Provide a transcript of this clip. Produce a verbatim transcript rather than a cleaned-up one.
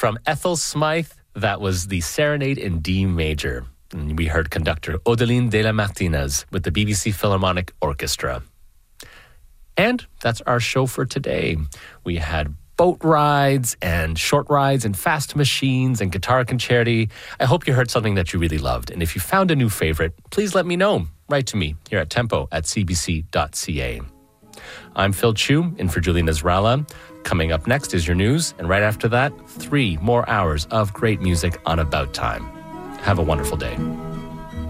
From Ethel Smythe, that was the Serenade in D major. And we heard conductor Odeline de la Martinez with the B B C Philharmonic Orchestra. And that's our show for today. We had boat rides and short rides and fast machines and guitar concerti. I hope you heard something that you really loved. And if you found a new favorite, please let me know. Write to me here at tempo at c b c dot c a. I'm Phil Chu, in for Julie Nasrallah. Coming up next is your news, and right after that, three more hours of great music on About Time. Have a wonderful day.